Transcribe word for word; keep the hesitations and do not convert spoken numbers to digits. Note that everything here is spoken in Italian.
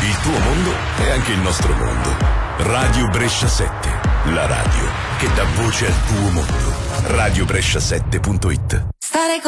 Il tuo mondo è anche il nostro mondo. Radio Brescia sette, la radio che dà voce al tuo mondo. radio brescia sette punto it. Stare con